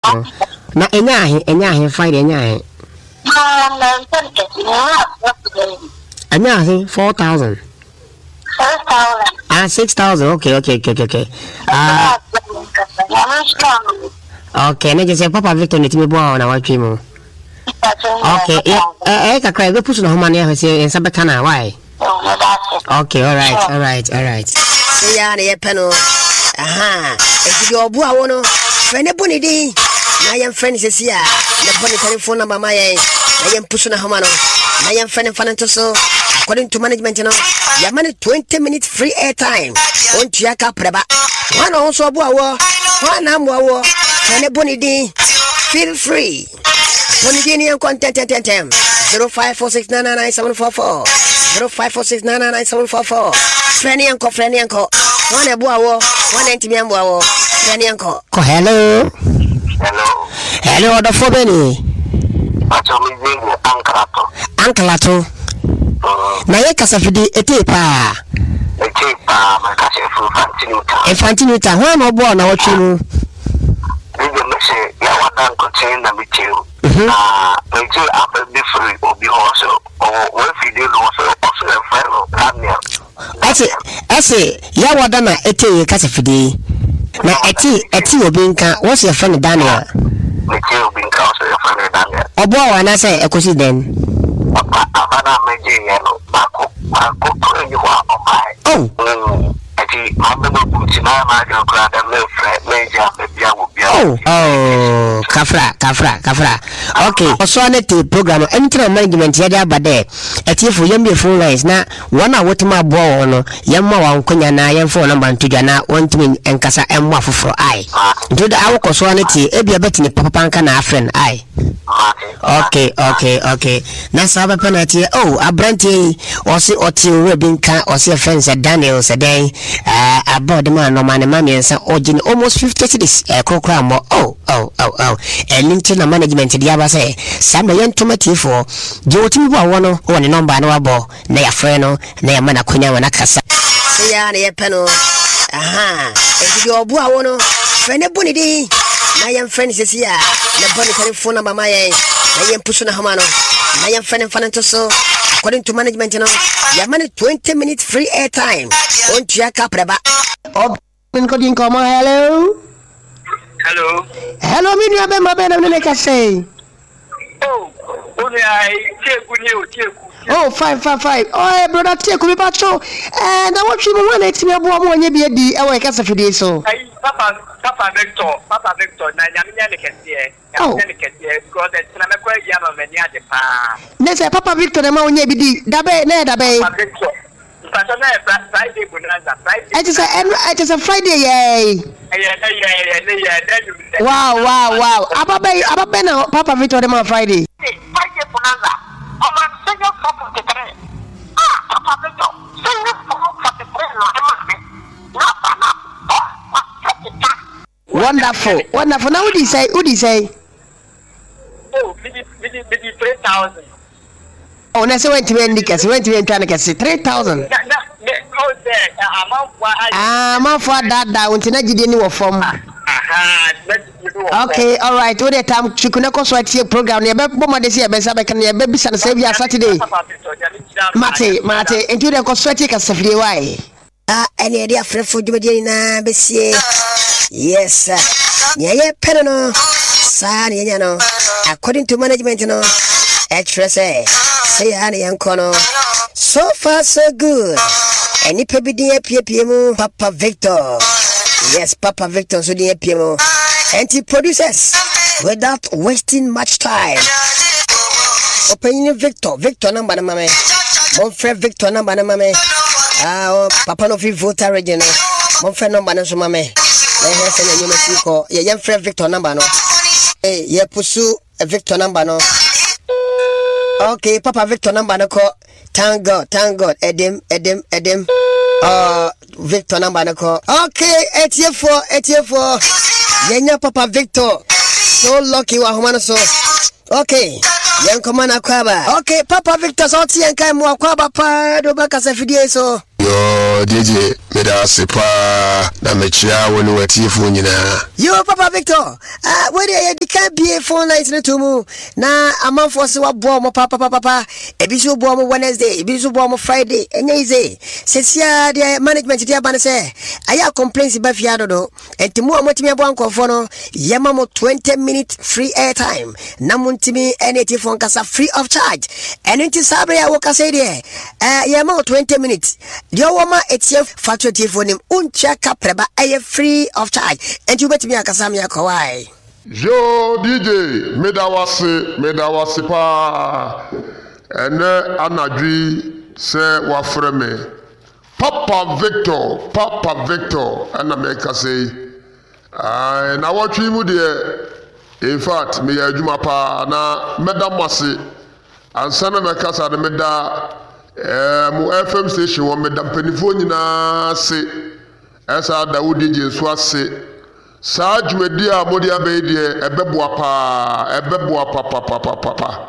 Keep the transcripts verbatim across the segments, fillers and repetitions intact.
no na enya ahe enya ahe Friday enya ahe enya ahe four thousand ah six thousand okay okay okay okay ah okay na just Papa Victor niti me bo na watwe mu okay eh eh kakra go push no homa na he se beka na why okay all right all right all right say ya na ye peno aha e di obu awo no fene boni din na yem friend sesi a na boni telephone number ma yen na yem push no homa no na yem friend fan to so according to management no ya man twenty minutes free airtime on tuaka preba one also obu awo one am awo fene boni din feel free boni din yen content ten zero five four six nine nine seven four four zero five four six nine nine seven four four friend yanko friend yanko one ebu awo one ntimi ambo awo friend yanko ko hello hello hello odo fo beni acho mi zingo ankalato ankalato na ye kasafidi ete pa ete pa makase fu fantinuta e fantinuta ho na obo na wotwe mu nige mese ya wadan ko chen na micheu ah ete abe free obi hoso o we fide lo so so e fero lamia ase ase ya wadan na ete ye kasafidi na eti eti obi nka wo se fa ne Daniel ete obi nka so e fa ne Daniel obo wa na say ekosi den papa abana meje yelo bako bako to enyi wa omai oh eti mambe mo buti na ma ga kra da me fre meja be bia wo bia oh oh kafra kafra kafra okay so na te program enter management ya da bade eti fo yam be phone lines na wana wotima bo no yamma wa nkonya na yam phone number ntudwa na wontimi enkasa emmo afoforo ai ntuda awoko so na te ebia betini papa nka na friend ai okay okay okay na saba penalty oh abranti osi oti we binka osi friends Daniel Seden uh about the man no man man yensa ogin almost fifty cities eh kokra mo oh oh oh oh elinti na management dia ba say sama yentomati for je otimi bo awono woni number na wabo na ya friend no na ya mana konya wana kasa ya na ye peno aha e di obu awono friend boni di na yem friend sesi a na boni telephone number ma yen na yem push na homa no na yem friend fan to so according to management no ya man twenty minutes free airtime on tuaka preba ob including come hello hello hello mi nua be ma be na me ka say oh oni ai cheku ni o cheku oh five five five oh hey, brother cheku mi pacho eh na what you want it me abo mo nya bi edi e we ka sa fidi so ai papa papa Victor papa Victor na nya nya ne kese e nya ne kese because it's na me kwa ya ma me nya de pa ne say papa Victor na ma onya bi di dabe na dabe papa Victor papa na Friday bonanza Friday it is a it is a Friday yay yeah yeah yeah yeah wow wow wow ababe ababe na papa Victor ma Friday Friday bonanza oma senior forty-three ah papa Victor senior forty-three no e ma na na wonderful wonderful now what do you say what do you say oh maybe maybe maybe three thousand oh na say when to end because when to enter na say three thousand na na oh there amount for ah amount for that that until na gidi ni wo form aha okay all right what the time chukuna ko so atie program ne be bomo de se be sa be kan ne be bisa na say bia Saturday mate mate into the ko so atie ka safiri why ah ene dia frefo djumadi na besie yes yeah yeah peno no sa ne nya no according to management no extra say say ani yankono so far so good any pebidi apie mu Papa Victor yes Papa Victor so the apie mu and he produces without wasting much time open Victor Victor number na mame mon frère Victor number na mame ah papa no fi voter region mon frère number na so mame na he say na nyoma siko ye yem frère Victor number no eh ye pusu Victor number no okay Papa Victor number no ko thank God thank God edem edem edem uh Victor number no ko okay eighty-four eighty-four yenya Papa Victor so lucky wa homa no so okay yen komana kwaba okay Papa Victor so tie nkai mo kwaba pa do baka sa fidie so Yo D J meda sepa na mechia woni watifo nyina. Yo Papa Victor, ah where you dey can be phone lines no to mu na amanfo se wa bo mo papa papa ebi so bo mo Wednesday ebi so bo mo Friday enyeze sesia de management dia ban se aya complaints ba fia dodo entimu amotimi abo ankofo no yema mo twenty minutes free airtime na muntimi eneti phone kasa free of charge enenti sabre ya wo kasa de eh yema mo twenty minutes dio wo ma etie factory phone nim uncha kapreba aye free of charge enti ubetimi akasa me akowai. Yo D J medawase medawase pa ene anadwi se wafre me Papa Victor Papa Victor ana me ka say ah na watwi mu de in fact me ya adwuma pa na medamase ansa na me ka sa de meda eh mu F M station wo medam panifo nyina se esa Dawudi je so ase sa dwumadi a modi abai de ebeboa pa ebeboa pa pa pa pa pa pa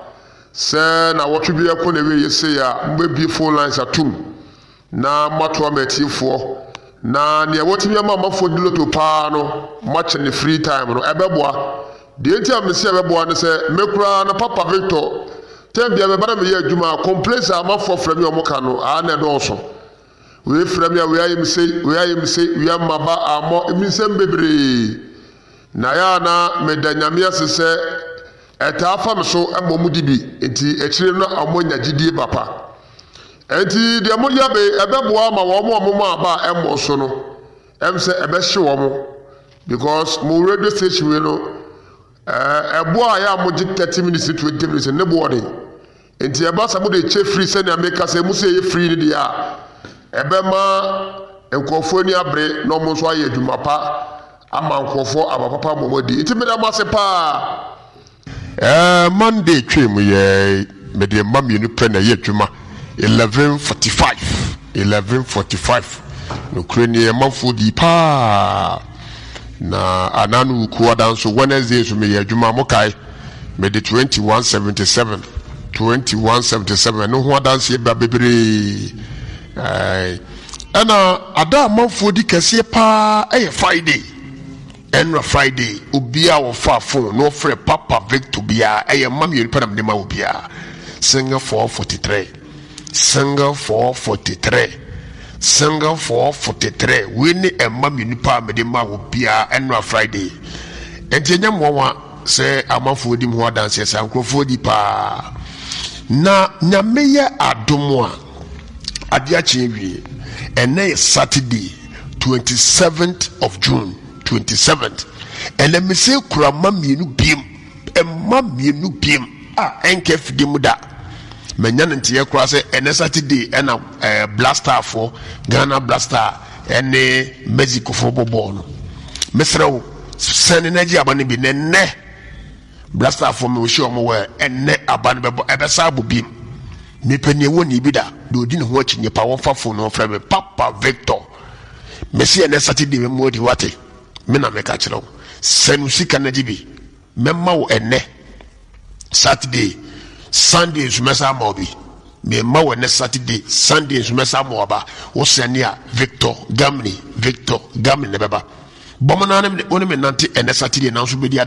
se na wotwe bi ekọ na we yese ya mbebi phone lines atum na mato amatifo na ne wotimi ama mafo diloto pa no match ne free time no ebeboa de enti amese ebeboa ne se mekura na Papa Victor tembia be bana me ya adwuma complaints amafo frame omoka no a na do so we frame ya we ayem say we ayem say we amaba amo emisem bebre na ya na medanyame asese eta afa me so amomudi bi enti ekire no amonya gidie papa enti de modia be ebeboa ma wo mo mo aba emo so no em se ebe hye wo mo because mo radio station we no eh eboa ya moji thirty minutes to twenty minutes ne boarding enti eba sa mo de che free se na make say mo say free ni dia ebema enkofo ni abre no mo so aye adwuma pa ama nkofo abapapa momodi iti me da mase pa eh Monday twem ye me de mamienu pre na ye adwuma eleven forty-five eleven forty-five no kreni e manfo di pa na ananu ku adanso Wednesday so me ye adwuma mo kai me de twenty-one seventy-seven twenty-one seventy-seven no ho adanso e ba bebre ai ana ada manfo di kese pa eh Friday enra Friday obia wo fa phone no frɛ Papa Victor bia eh mami pa nam de ma obia single four forty-three single four forty-three single four forty-three we ni e mami ni pa me de ma obia enra Friday entenya mowa se amanfo di mo dance se ankrofo di pa na nyameye adomo a adia chinwi ene Saturday twenty-seventh of June twenty-seventh ene me se kura mamienu biem e mamienu biem a enke fidimu da menya ntie kura se ene Saturday ena eh, Blaster for Ghana Blaster ene Mexico for bobo no mesrew sene naji abane bi ne Blaster for me wo shi omo we ene abane bebo ebesa abo biem me panie woni bi da do di ne ho achi nipa won fa phone no fra me Papa Victor mesi ene Saturday me modi wate me na me ka kire senu sika na jibi memma wo ene Saturday Sunday sumesa mobi me ma wo ene Saturday Sunday sumesa moba wo senia Victor Gamni Victor Gamni ne beba bomana ne woni me nante ene Saturday na so be